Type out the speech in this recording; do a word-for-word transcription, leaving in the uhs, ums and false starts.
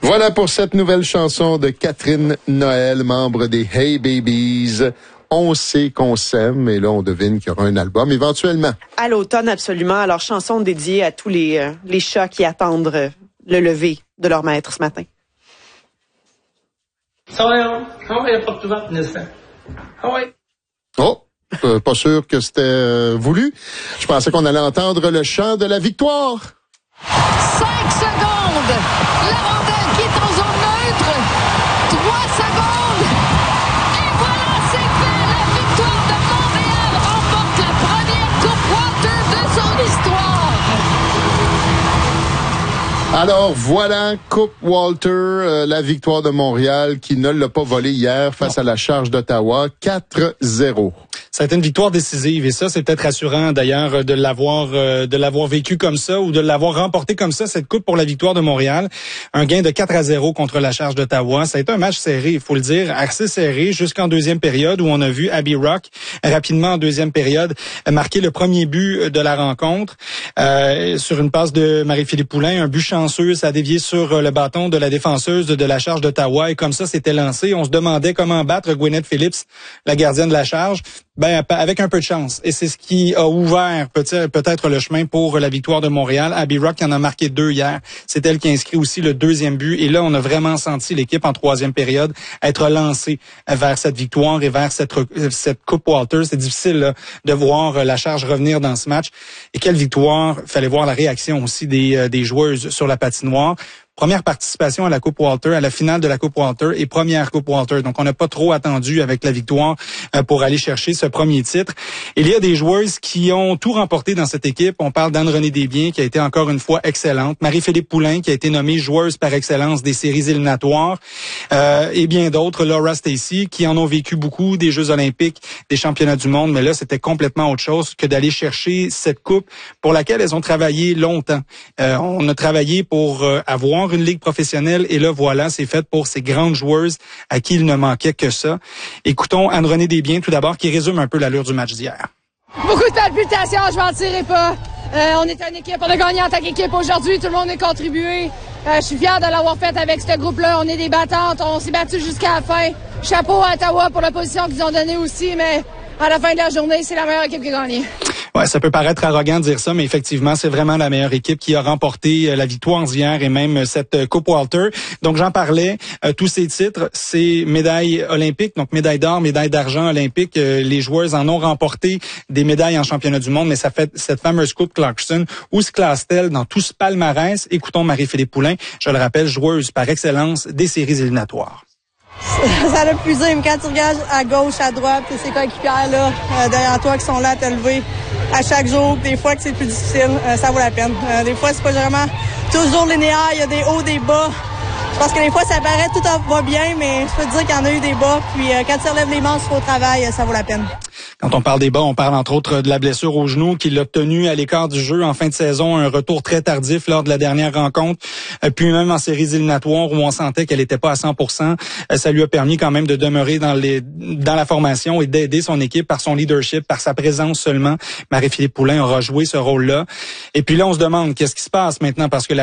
Voilà pour cette nouvelle chanson de Catherine Noël, membre des Hey Babies. On sait qu'on s'aime, et là, on devine qu'il y aura un album éventuellement. À l'automne, absolument. Alors, chanson dédiée à tous les, euh, les chats qui attendent euh, le lever de leur maître ce matin. Ça va, on va pas tout va, n'est-ce pas? Ah ouais. Oh, euh, pas sûr que c'était euh, voulu. Je pensais qu'on allait entendre le chant de la victoire. Cinq secondes. La rondelle qui est en zone neutre. Trois secondes. Et voilà, c'est fait. La victoire de Montréal remporte la première Coupe Walter de son histoire. Alors voilà, Coupe Walter, euh, la victoire de Montréal qui ne l'a pas volée hier face à la Charge d'Ottawa, quatre zéro. Ça a été une victoire décisive et ça, c'est peut-être rassurant d'ailleurs de l'avoir euh, de l'avoir vécu comme ça ou de l'avoir remporté comme ça, cette coupe pour la victoire de Montréal. Un gain de quatre à zéro contre la Charge d'Ottawa. Ça a été un match serré, il faut le dire, assez serré jusqu'en deuxième période où on a vu Abby Rock rapidement en deuxième période marquer le premier but de la rencontre euh, sur une passe de Marie-Philippe Poulin. Un but chanceux, ça a dévié sur le bâton de la défenseuse de la Charge d'Ottawa et comme ça, c'était lancé. On se demandait comment battre Gwyneth Phillips, la gardienne de la Charge. Ben, avec un peu de chance. Et c'est ce qui a ouvert peut-être, peut-être le chemin pour la victoire de Montréal. Abby Rock en a marqué deux hier. C'est elle qui a inscrit aussi le deuxième but. Et là, on a vraiment senti l'équipe en troisième période être lancée vers cette victoire et vers cette, cette Coupe Walter. C'est difficile là, de voir la Charge revenir dans ce match. Et quelle victoire. Fallait voir la réaction aussi des, des joueuses sur la patinoire. Première participation à la Coupe Walter, à la finale de la Coupe Walter et première Coupe Walter. Donc, on n'a pas trop attendu avec la victoire pour aller chercher ce premier titre. Il y a des joueuses qui ont tout remporté dans cette équipe. On parle d'Anne-Renée Desbiens, qui a été encore une fois excellente. Marie-Philippe Poulin, qui a été nommée joueuse par excellence des séries éliminatoires. Euh, et bien d'autres, Laura Stacey, qui en ont vécu beaucoup des Jeux olympiques, des championnats du monde. Mais là, c'était complètement autre chose que d'aller chercher cette coupe pour laquelle elles ont travaillé longtemps. Euh, on a travaillé pour euh, avoir une ligue professionnelle et là, voilà, c'est fait pour ces grandes joueuses à qui il ne manquait que ça. Écoutons Anne-Renée Desbiens tout d'abord qui résume un peu l'allure du match d'hier. Beaucoup de palpitations, je m'en tirerai pas. Euh, on est une équipe, on a gagné en tant qu'équipe aujourd'hui, tout le monde a contribué. Euh, je suis fier de l'avoir fait avec ce groupe-là. On est des battantes, on s'est battu jusqu'à la fin. Chapeau à Ottawa pour la position qu'ils ont donnée aussi, mais à la fin de la journée, c'est la meilleure équipe qui a gagné. Ouais, ça peut paraître arrogant de dire ça, mais effectivement, c'est vraiment la meilleure équipe qui a remporté la victoire hier et même cette Coupe Walter. Donc, j'en parlais. Euh, tous ces titres, c'est médailles olympiques, donc médaille d'or, médaille d'argent olympique. Euh, les joueuses en ont remporté des médailles en championnat du monde, mais ça fait cette fameuse Coupe Clarkson. Où se classe-t-elle dans tout ce palmarès? Écoutons Marie-Philippe Poulin, je le rappelle, joueuse par excellence des séries éliminatoires. Ça a plus dur, mais quand tu regardes à gauche, à droite, c'est coéquipières là, euh, derrière toi qui sont là à te lever à chaque jour, des fois que c'est plus difficile, euh, ça vaut la peine. Euh, des fois, c'est pas vraiment toujours linéaire, il y a des hauts, des bas. Je pense que des fois, ça paraît tout va bien, mais je peux te dire qu'il y en a eu des bas. Puis euh, quand tu relèves les manches au travail, ça vaut la peine. Quand on parle des bas, on parle entre autres de la blessure au genou qu'il a obtenue à l'écart du jeu en fin de saison, un retour très tardif lors de la dernière rencontre, puis même en séries éliminatoires où on sentait qu'elle n'était pas à cent pour cent. Ça lui a permis quand même de demeurer dans les dans la formation et d'aider son équipe par son leadership, par sa présence seulement. Marie-Philippe Poulin aura joué ce rôle-là. Et puis là, on se demande qu'est-ce qui se passe maintenant parce que la